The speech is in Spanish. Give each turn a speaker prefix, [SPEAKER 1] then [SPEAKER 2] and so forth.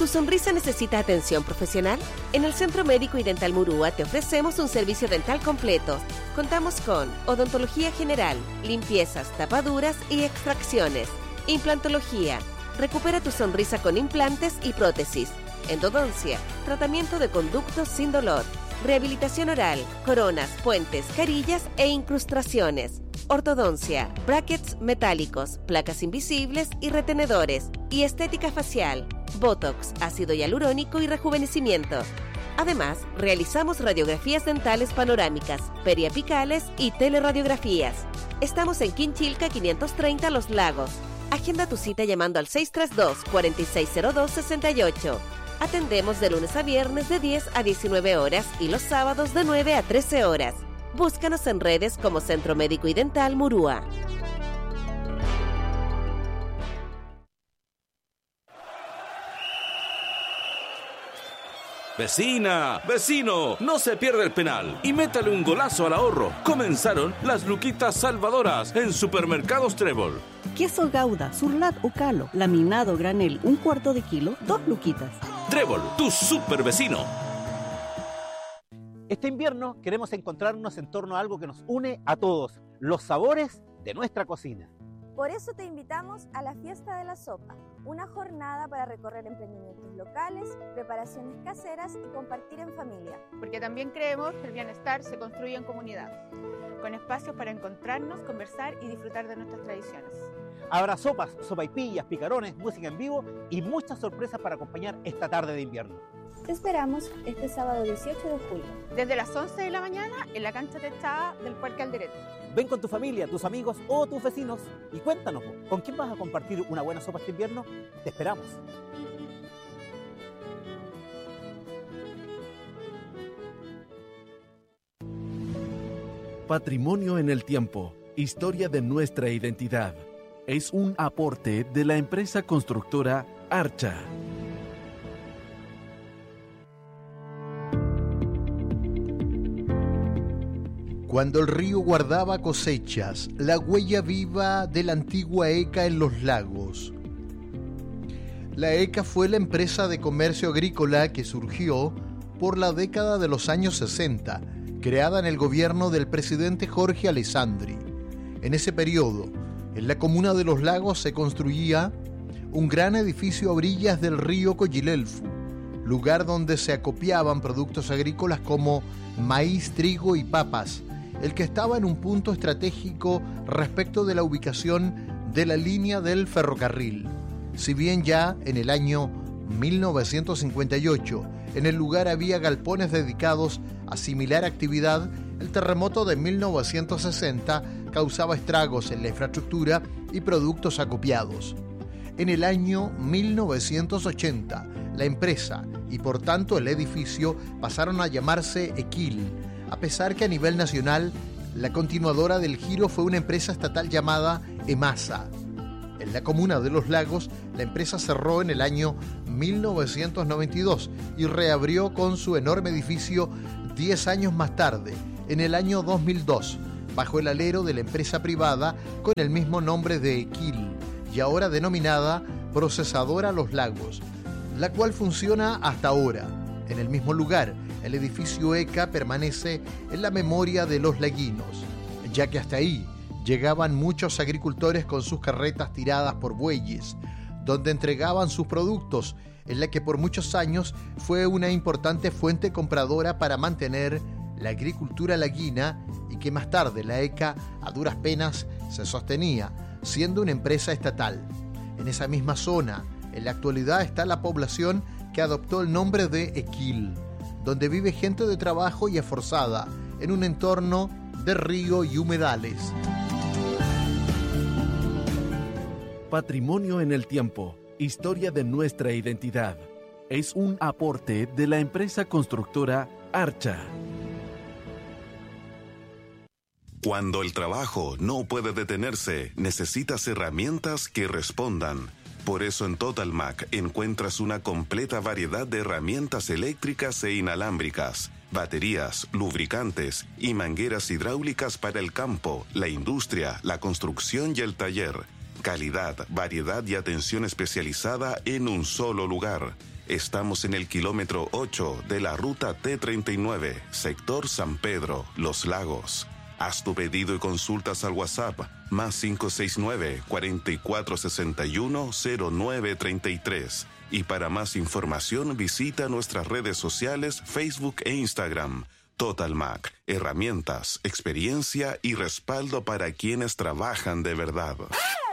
[SPEAKER 1] ¿Tu sonrisa necesita atención profesional? En el Centro Médico y Dental Murúa te ofrecemos un servicio dental completo. Contamos con odontología general, limpiezas, tapaduras y extracciones. Implantología. Recupera tu sonrisa con implantes y prótesis. Endodoncia. Tratamiento de conductos sin dolor. Rehabilitación oral, coronas, puentes, carillas e incrustaciones. Ortodoncia, brackets metálicos, placas invisibles y retenedores. Y estética facial, botox, ácido hialurónico y rejuvenecimiento. Además, realizamos radiografías dentales panorámicas, periapicales y teleradiografías. Estamos en Quinchilca 530 Los Lagos. Agenda tu cita llamando al 632-4602-68. Atendemos de lunes a viernes de 10 a 19 horas y los sábados de 9 a 13 horas. Búscanos en redes como Centro Médico y Dental Murúa.
[SPEAKER 2] Vecina, vecino, no se pierda el penal y métale un golazo al ahorro. Comenzaron las luquitas salvadoras en Supermercados Trébol.
[SPEAKER 3] Queso Gouda, Surlat o Calo, laminado granel, 1/4 kilo, 2 luquitas.
[SPEAKER 2] Trébol, tu super vecino.
[SPEAKER 4] Este invierno queremos encontrarnos en torno a algo que nos une a todos, los sabores de nuestra cocina.
[SPEAKER 5] Por eso te invitamos a la Fiesta de la Sopa, una jornada para recorrer emprendimientos locales, preparaciones caseras y compartir en familia.
[SPEAKER 6] Porque también creemos que el bienestar se construye en comunidad, con espacios para encontrarnos, conversar y disfrutar de nuestras tradiciones.
[SPEAKER 4] Habrá sopas, sopaipillas, picarones, música en vivo y muchas sorpresas para acompañar esta tarde de invierno.
[SPEAKER 5] Te esperamos este sábado 18 de julio.
[SPEAKER 6] Desde las 11 de la mañana en la cancha techada del Parque Alderete.
[SPEAKER 4] Ven con tu familia, tus amigos o tus vecinos y cuéntanos, ¿con quién vas a compartir una buena sopa este invierno? Te esperamos.
[SPEAKER 7] Patrimonio en el tiempo, historia de nuestra identidad. Es un aporte de la empresa constructora Archa.
[SPEAKER 8] Cuando el río guardaba cosechas, la huella viva de la antigua ECA en los lagos. La ECA fue la empresa de comercio agrícola que surgió por la década de los años 60, creada en el gobierno del presidente Jorge Alessandri. En ese periodo, en la comuna de Los Lagos se construía un gran edificio a orillas del río Coyilelfu, lugar donde se acopiaban productos agrícolas como maíz, trigo y papas, el que estaba en un punto estratégico respecto de la ubicación de la línea del ferrocarril. Si bien ya en el año 1958 en el lugar había galpones dedicados a similar actividad, el terremoto de 1960 causaba estragos en la infraestructura y productos acopiados. En el año 1980, la empresa y por tanto el edificio pasaron a llamarse Equil, a pesar que a nivel nacional la continuadora del giro fue una empresa estatal llamada EMASA. En la comuna de Los Lagos, la empresa cerró en el año 1992 y reabrió con su enorme edificio 10 años más tarde, en el año 2002, bajo el alero de la empresa privada con el mismo nombre de Equil y ahora denominada Procesadora Los Lagos, la cual funciona hasta ahora. En el mismo lugar, el edificio ECA permanece en la memoria de los laguinos, ya que hasta ahí llegaban muchos agricultores con sus carretas tiradas por bueyes, donde entregaban sus productos, en la que por muchos años fue una importante fuente compradora para mantener la agricultura laguina y que más tarde la ECA a duras penas se sostenía, siendo una empresa estatal. En esa misma zona, en la actualidad está la población que adoptó el nombre de Equil, donde vive gente de trabajo y esforzada en un entorno de río y humedales.
[SPEAKER 7] Patrimonio en el tiempo, historia de nuestra identidad. Es un aporte de la empresa constructora Archa.
[SPEAKER 9] Cuando el trabajo no puede detenerse, necesitas herramientas que respondan. Por eso en Totalmac encuentras una completa variedad de herramientas eléctricas e inalámbricas, baterías, lubricantes y mangueras hidráulicas para el campo, la industria, la construcción y el taller. Calidad, variedad y atención especializada en un solo lugar. Estamos en el kilómetro 8 de la ruta T39, sector San Pedro, Los Lagos. Haz tu pedido y consultas al WhatsApp más 569-4461-0933. Y para más información visita nuestras redes sociales Facebook e Instagram. Total Mac, herramientas, experiencia y respaldo para quienes trabajan de verdad.